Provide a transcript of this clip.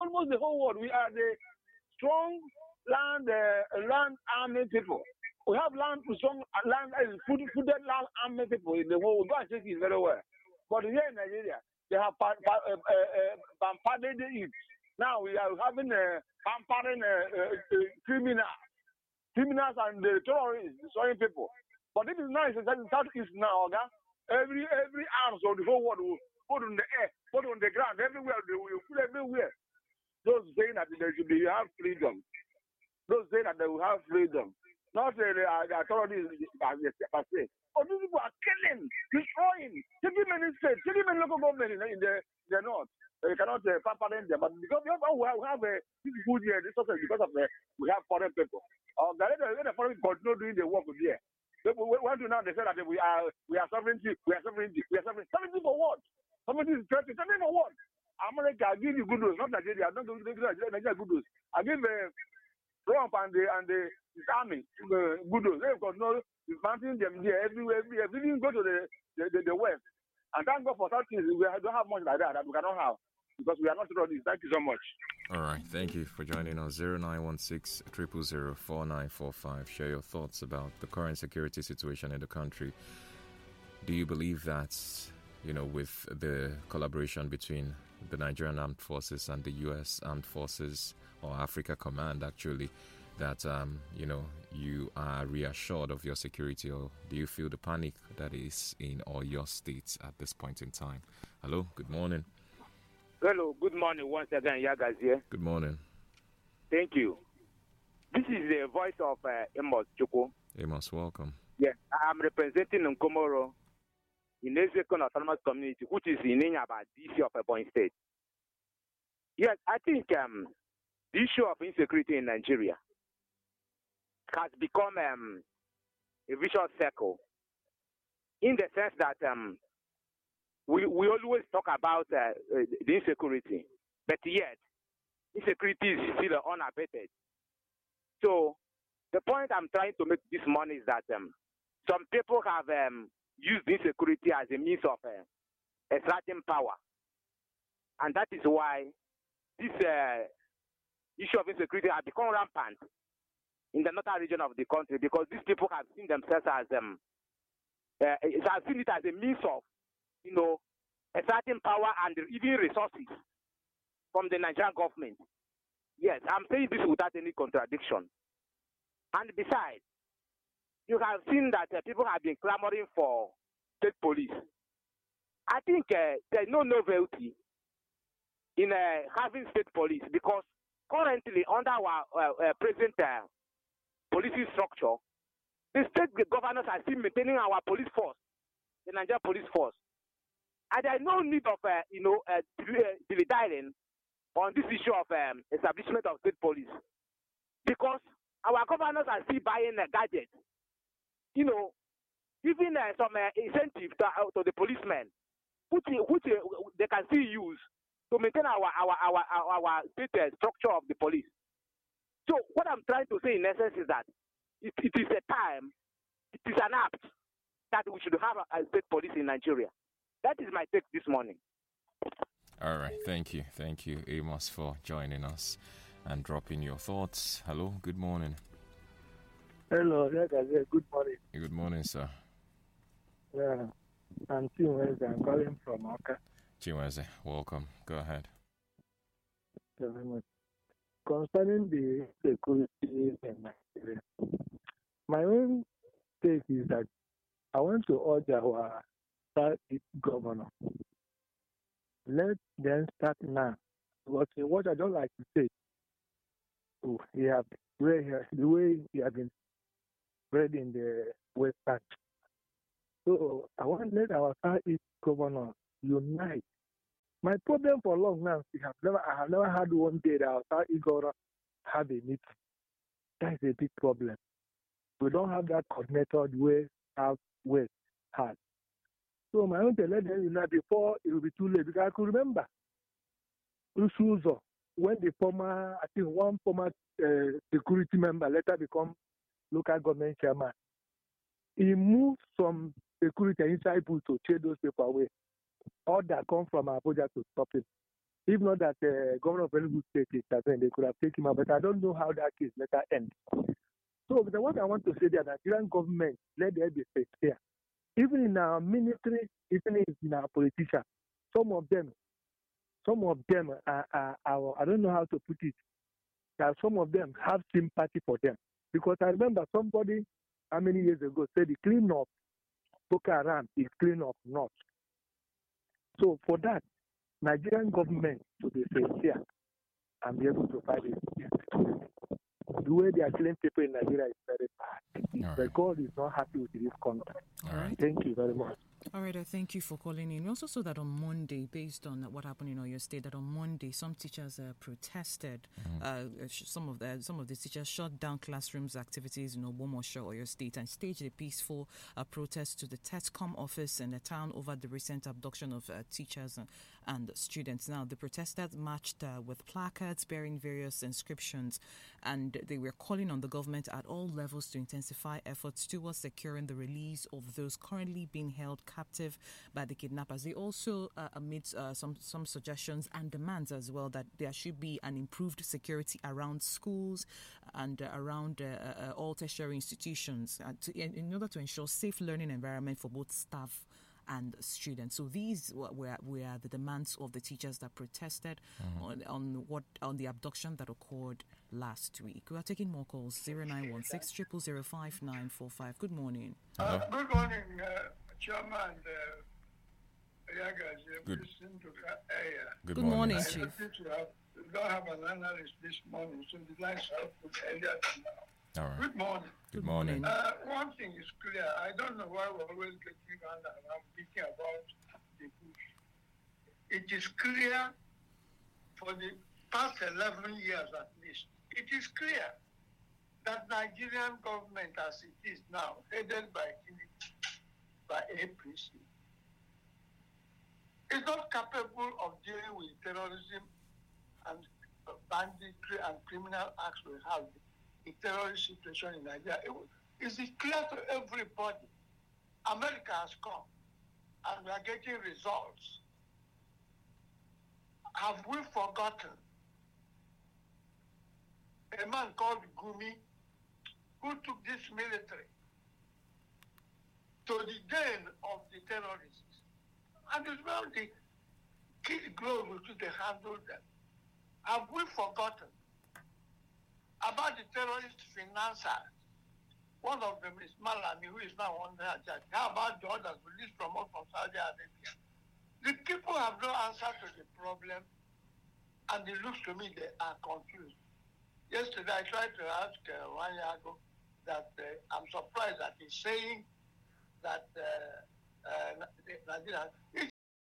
almost the whole world. We are the strong land army people. We have strong land, fooded land army people in the world. We go and check it very well. But here in Nigeria, they have bombarded it. Now we are having pampering criminals and the terrorists destroying people. But it is nice in Southeast now, okay? Every arms of the whole world will put on the air, put on the ground, everywhere, they will put everywhere. Those saying that they should have freedom. Those saying that they will have freedom. Not the authorities per se. But these people are killing, destroying, taking many states, taking many local government in the north. You cannot pamper them, but because we have this good year, this success because of we have foreign people. Let the foreign continue doing the work here. When now they say that we are sovereignty, we are sovereignty. Sovereignty for what? Sovereignty is threatened. Sovereignty for what? America, I give you good news, not Nigeria. I don't give Nigeria good news. I give Trump and the army good news. They continue dismantling them here everywhere. We didn't go to the west. And thank God for Southeast, we don't have much like that we cannot have. Because we are not ready. Thank you so much. All right. Thank you for joining us. 0916 000 4945. Share your thoughts about the current security situation in the country. Do you believe that, with the collaboration between the Nigerian Armed Forces and the U.S. Armed Forces, or Africa Command, actually, that, you are reassured of your security, or do you feel the panic that is in all your states at this point in time? Hello. Good morning. Hello, good morning once again, Yagas here. Good morning. Thank you. This is the voice of Amos Chukwu. Amos, welcome. Yes, I'm representing Nkomoro in Ezekon Autonomous Community, which is in Inyaba, DC of Ebonyi State. Yes, I think the issue of insecurity in Nigeria has become a vicious circle in the sense that we always talk about the insecurity, but yet insecurity is still unabated. So the point I'm trying to make this morning is that some people have used insecurity as a means of extracting power, and that is why this issue of insecurity has become rampant in the northern region of the country, because these people have seen themselves as have seen it as a means of extracting power and even resources from the Nigerian government. Yes, I'm saying this without any contradiction. And besides, you have seen that people have been clamoring for state police. I think there's no novelty in having state police, because currently under our present policing structure, the state governors are still maintaining our police force, the Nigerian police force. And there's no need of, dividing on this issue of establishment of state police, because our governors are still buying gadgets, giving some incentive to the policemen, which they can still use to maintain our state structure of the police. So what I'm trying to say in essence is that it is a time, it is an act that we should have a state police in Nigeria. That is my take this morning. All right. Thank you. Thank you, Amos, for joining us and dropping your thoughts. Hello. Good morning. Hello. Good morning. Good morning, sir. Yeah. I'm Chinweze. I'm calling from Oka. Chinweze, welcome. Go ahead. Thank you very much. Concerning the security in Nigeria, my own take is that I want to urge our Southeast governor, let them start now. Because what I don't like to say, the way he has been spread in the West Bank. So I want to let our Southeast governor unite. My problem for long now, I have never had one day that our Southeast governor have a meeting. That is a big problem. We don't have that coordinator the way Southwest has. So my own let them unite before it will be too late. Because I could remember Usuzo, when one former security member later become local government chairman, he moved some security inside to chase those people away. Order come from Abuja to stop him. If not that governor of Enugu State is concerned, they could have taken him out. But I don't know how that case later ends. So what I want to say, the Nigerian government, let there be fair. Even in our military, even in our politicians, some of them are I don't know how to put it, that some of them have sympathy for them. Because I remember somebody, how many years ago, said the clean up Boko Haram is clean up North. So for that, Nigerian government should be sincere and be able to provide it. The way they are killing people in Nigeria is very bad. But God is not happy with this conduct. All right. Thank you very much. All right, I thank you for calling in. We also saw that on Monday, based on what happened in Oyo State, that on Monday some teachers protested. Some of the teachers shut down classrooms activities in Ogbomosho, Oyo State, and staged a peaceful protest to the TESCOM office in the town over the recent abduction of teachers and students. Now, the protesters marched with placards bearing various inscriptions, and they were calling on the government at all levels to intensify efforts towards securing the release of those currently being held captive by the kidnappers. They also made some suggestions and demands as well that there should be an improved security around schools and around all tertiary institutions in order to ensure safe learning environment for both staff and students. So these were the demands of the teachers that protested on the abduction that occurred last week. We are taking more calls. 0916 000 5945. Good morning. Good morning, Chairman. Good morning, Chief. We don't have an analyst this morning, so the lines are put earlier than now. All right. Good morning. Good morning. One thing is clear. I don't know why we're always getting around and I'm thinking about the bush. It is clear for the past 11 years at least, it is clear that Nigerian government as it is now, headed by APC, is not capable of dealing with terrorism and banditry and criminal acts we have. The terrorist situation in Nigeria. Is it clear to everybody? America has come and we are getting results. Have we forgotten a man called Gumi who took this military to the den of the terrorists? And it's well the kid globe with which they handled them. Have we forgotten about the terrorist financiers? One of them is Malami, who is now under attack. How about the others released from us from Saudi Arabia? The people have no answer to the problem, and it looks to me they are confused. Yesterday, I tried to ask Wanyago that I'm surprised that he's saying that Nigeria, it